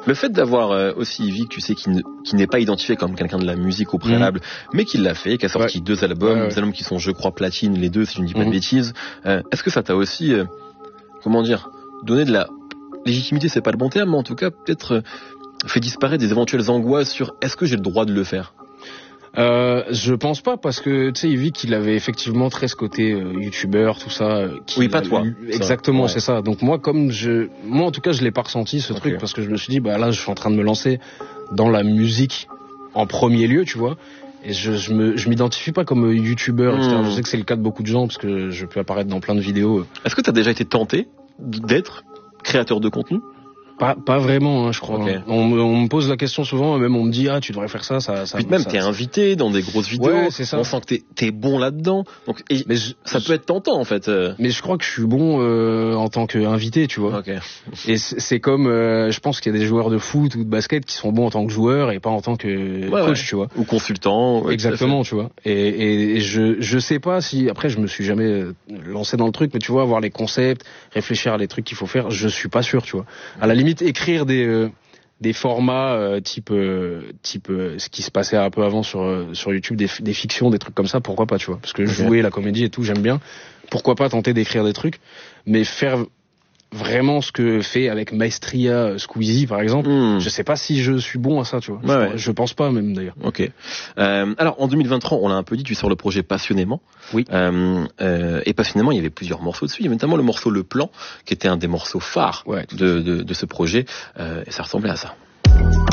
Le fait d'avoir aussi Yvick, tu sais, qui n'est pas identifié comme quelqu'un de la musique au préalable, mais qui l'a fait, qui a sorti 2 albums, des albums qui sont, je crois, platine, les 2, si je ne dis pas de bêtises. Est-ce que ça t'a aussi, donné de la légitimité, c'est pas le bon terme, mais en tout cas, peut-être fait disparaître des éventuelles angoisses sur est-ce que j'ai le droit de le faire? Je pense pas, parce que tu sais, Yvick, il avait effectivement très ce côté youtubeur, tout ça. Oui, pas toi. Exactement, c'est ça. Donc moi, en tout cas, je l'ai pas ressenti ce truc, parce que je me suis dit, bah là, je suis en train de me lancer dans la musique en premier lieu, tu vois. Et je m'identifie pas comme youtubeur, etc. Je sais que c'est le cas de beaucoup de gens, parce que je peux apparaître dans plein de vidéos. Est-ce que t'as déjà été tenté d'être créateur de contenu? Pas vraiment, je crois. Okay. On me pose la question souvent, même on me dit tu devrais faire ça. Puis même t'es invité dans des grosses vidéos. Ouais, c'est ça. On sent que t'es bon là-dedans. Donc ça peut être tentant en fait. Mais je crois que je suis bon en tant qu'invité, tu vois. Okay. Et c'est comme je pense qu'il y a des joueurs de foot ou de basket qui sont bons en tant que joueurs et pas en tant que coach, tu vois. Ou consultant. Exactement, tu vois. Et je sais pas si après je me suis jamais lancé dans le truc, mais tu vois, voir les concepts, réfléchir à les trucs qu'il faut faire, je suis pas sûr, tu vois. À la limite écrire des formats type ce qui se passait un peu avant sur YouTube, des fictions, des trucs comme ça, pourquoi pas, tu vois, parce que jouer la comédie et tout, j'aime bien, pourquoi pas tenter d'écrire des trucs, mais faire vraiment ce que fait avec maestria Squeezie par exemple, je sais pas si je suis bon à ça, tu vois. Je pense pas même d'ailleurs. Ok. Alors en 2023, on l'a un peu dit, tu sors le projet Passionnément. Oui. Et Passionnément, il y avait plusieurs morceaux dessus. Il y avait notamment le morceau Le Plan, qui était un des morceaux phares de ce projet. Et ça ressemblait à ça.